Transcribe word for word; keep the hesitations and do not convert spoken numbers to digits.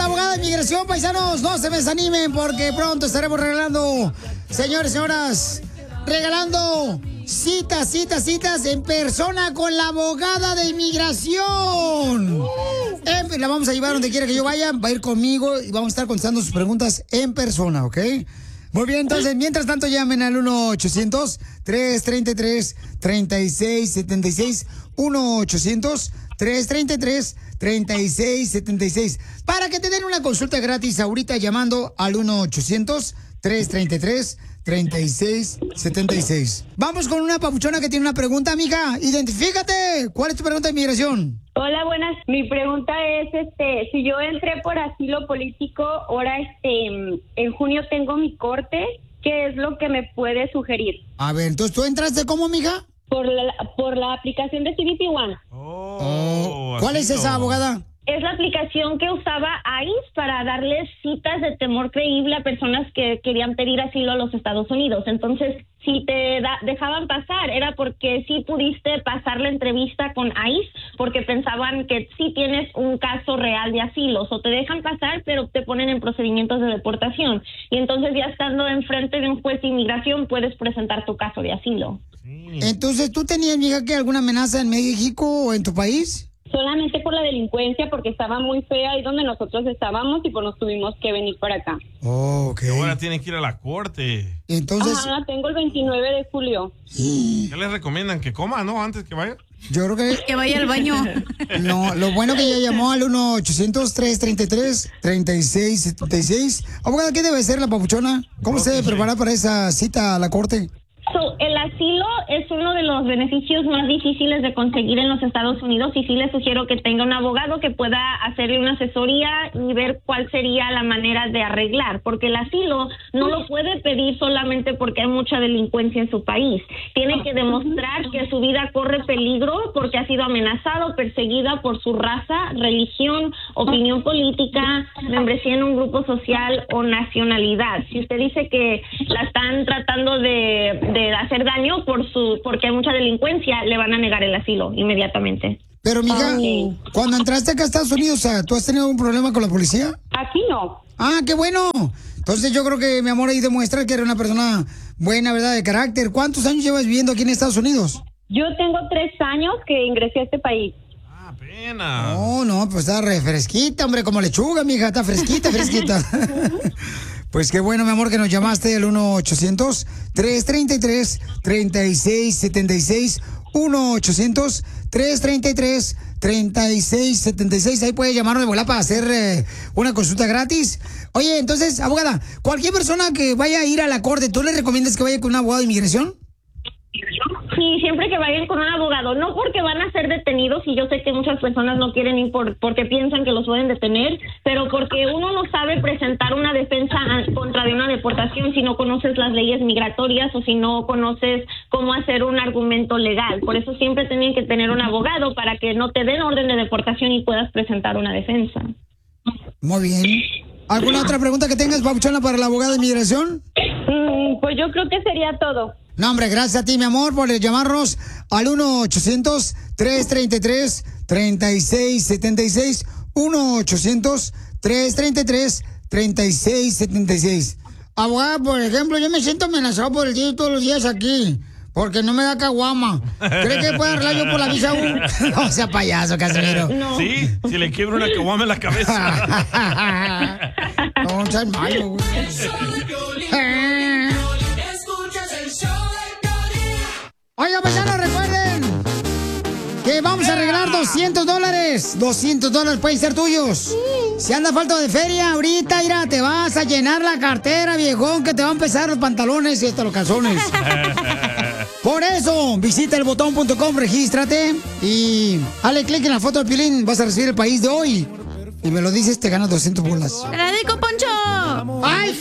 la abogada de inmigración, paisanos. No se me desanimen porque pronto estaremos regalando, señores y señoras, regalando citas, citas, citas en persona con la abogada de inmigración. En, la vamos a llevar donde quiera que yo vaya, va a ir conmigo y vamos a estar contestando sus preguntas en persona, ¿ok? Muy bien, entonces, mientras tanto, llamen al uno ochocientos, tres treinta y tres, treinta y seis setenta y seis. uno ochocientos, tres treinta y tres, treinta y seis setenta y seis. Para que te den una consulta gratis ahorita llamando al uno ochocientos, tres treinta y tres, treinta y seis setenta y seis. Vamos con una papuchona que tiene una pregunta, amiga. Identifícate. ¿Cuál es tu pregunta de inmigración? Hola, buenas. Mi pregunta es, este, si yo entré por asilo político, ahora, este, en junio tengo mi corte, ¿qué es lo que me puede sugerir? A ver, entonces, ¿tú entraste cómo, amiga? Por la, por la aplicación de C B P One. Oh, ¿cuál es esa, abogada? Es la aplicación que usaba ICE para darles citas de temor creíble a personas que querían pedir asilo a los Estados Unidos. Entonces, si te da, dejaban pasar, era porque sí pudiste pasar la entrevista con ICE, porque pensaban que sí tienes un caso real de asilo. O te dejan pasar, pero te ponen en procedimientos de deportación. Y entonces, ya estando enfrente de un juez de inmigración, puedes presentar tu caso de asilo. Entonces, ¿tú tenías, amiga, que alguna amenaza en México o en tu país? Solamente por la delincuencia, porque estaba muy fea ahí donde nosotros estábamos y pues nos tuvimos que venir para acá. Oh, ok. Y ahora tienen que ir a la corte. Entonces... Ajá, tengo el veintinueve de julio. ¿Qué les recomiendan? ¿Que coma, no? Antes que vaya. Yo creo que... Que vaya al baño. No, lo bueno que ella llamó al uno ochocientos, tres treinta y tres, treinta y seis setenta y seis. Abogada, ¿qué debe ser la papuchona? ¿Cómo se debe preparar para esa cita a la corte? So, el asilo es uno de los beneficios más difíciles de conseguir en los Estados Unidos y sí le sugiero que tenga un abogado que pueda hacerle una asesoría y ver cuál sería la manera de arreglar, porque el asilo no lo puede pedir solamente porque hay mucha delincuencia en su país. Tiene que demostrar que su vida corre peligro porque ha sido amenazado, perseguida por su raza, religión, opinión política, membresía en un grupo social o nacionalidad. Si usted dice que la están tratando de, de hacer daño por su porque hay mucha delincuencia, le van a negar el asilo inmediatamente. Pero, mija, Okay. cuando entraste acá a Estados Unidos, o sea, ¿tú has tenido un problema con la policía? Aquí no. Ah, qué bueno. Entonces yo creo que, mi amor, ahí demuestra que eres una persona buena, ¿verdad? De carácter. ¿Cuántos años llevas viviendo aquí en Estados Unidos? Yo tengo tres años que ingresé a este país. Ah, pena. No, no, pues está re fresquita, hombre, como lechuga, mija, está fresquita, fresquita. Pues qué bueno, mi amor, que nos llamaste al uno ochocientos, tres treinta y tres, treinta y seis setenta y seis. uno ochocientos, tres treinta y tres, treinta y seis setenta y seis. Ahí puede llamarnos de volada para hacer eh, una consulta gratis. Oye, entonces, abogada, cualquier persona que vaya a ir a la corte, ¿tú le recomiendas que vaya con un abogado de inmigración? Sí, siempre que vayan con un abogado, no porque van a ser detenidos, y yo sé que muchas personas no quieren ir por, porque piensan que los pueden detener, pero porque uno no sabe presentar una defensa en contra de una deportación si no conoces las leyes migratorias o si no conoces cómo hacer un argumento legal. Por eso siempre tienen que tener un abogado para que no te den orden de deportación y puedas presentar una defensa. Muy bien. ¿Alguna otra pregunta que tengas, papuchona, para la abogada de inmigración? Mm, pues yo creo que sería todo. No, hombre, gracias a ti, mi amor, por llamarnos al uno ochocientos, tres treinta y tres, treinta y seis setenta y seis. uno ochocientos, tres treinta y tres, treinta y seis setenta y seis. Abogada, por ejemplo, yo me siento amenazado por el día todos los días aquí, porque no me da caguama. ¿Cree que puede arreglar yo por la visa U? No sea payaso, Casimiro. No. Sí, si le quiebro una caguama en la cabeza. No, seas malo, güey. Oiga, paisanos, recuerden que vamos a regalar doscientos dólares. doscientos dólares pueden ser tuyos. Si anda falta de feria, ahorita, mira, te vas a llenar la cartera, viejón, que te van a empezar los pantalones y hasta los calzones. Por eso, visita el botón punto com, regístrate y dale clic en la foto del Piolín. Vas a recibir el país de hoy. Y me lo dices, te ganas doscientos bolas. ¡Te la dedico, Poncho! ¡Ay,